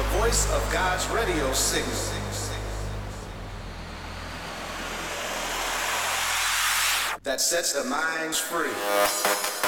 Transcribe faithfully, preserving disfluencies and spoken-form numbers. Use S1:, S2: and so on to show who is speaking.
S1: voice of God's radio signal. That sets the minds free.